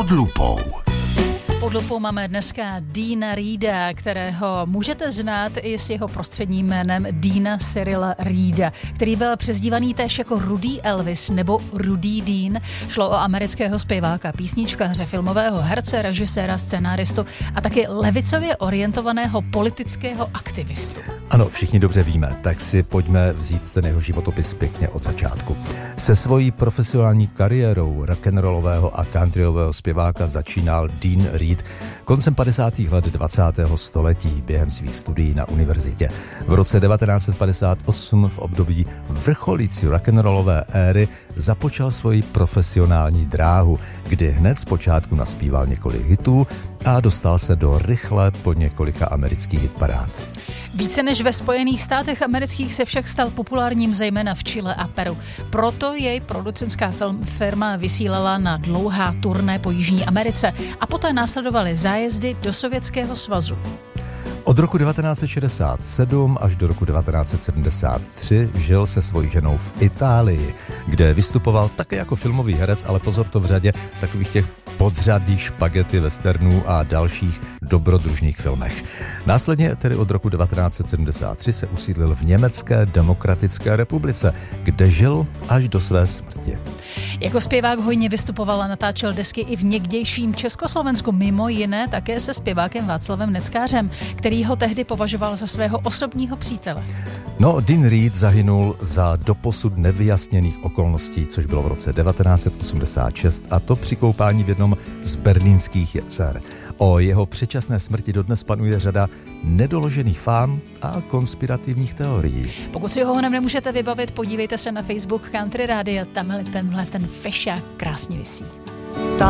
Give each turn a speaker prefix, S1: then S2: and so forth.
S1: Pod lupou.
S2: Pod lupou máme dneska Deana Reeda, kterého můžete znát i s jeho prostředním jménem Deana Cyrila Reeda, který byl přezdívaný též jako Rudý Elvis nebo Rudý Dean. Šlo o amerického zpěváka, písničkaře, filmového herce, režiséra, scenáristu a taky levicově orientovaného politického aktivistu.
S3: Ano, všichni dobře víme, tak si pojďme vzít ten jeho životopis pěkně od začátku. Se svojí profesionální kariérou rock'n'rollového a countryového zpěváka začínal Dean Reed koncem 50. let 20. století během svých studií na univerzitě. V roce 1958 v období vrcholící rock'n'rollové éry započal svoji profesionální dráhu, kdy hned zpočátku naspíval několik hitů a dostal se do rychle po několika amerických hitparád.
S2: Více než ve Spojených státech amerických se však stal populárním zejména v Chile a Peru. Proto jej producentská firma vysílala na dlouhá turné po Jižní Americe a poté následovaly zájezdy do Sovětského svazu.
S3: Od roku 1967 až do roku 1973 žil se svojí ženou v Itálii, kde vystupoval také jako filmový herec, ale pozor to v řadě takových těch podřadných špagety, westernů a dalších dobrodružných filmech. Následně tedy od roku 1973 se usídlil v Německé demokratické republice, kde žil až do své smrti.
S2: Jako zpěvák hojně vystupoval a natáčel desky i v někdejším Československu, mimo jiné také se zpěvákem Václavem Neckářem, který ho tehdy považoval za svého osobního přítele.
S3: No, Dean Reed zahynul za doposud nevyjasněných okolností, což bylo v roce 1986, a to při koupání v jednom z berlínských jezer. O jeho předčasné smrti dodnes panuje řada nedoložených fám a konspirativních teorií.
S2: Pokud si ho nemůžete vybavit, podívejte se na Facebook Country Rádia, tam ten fešák krásně visí.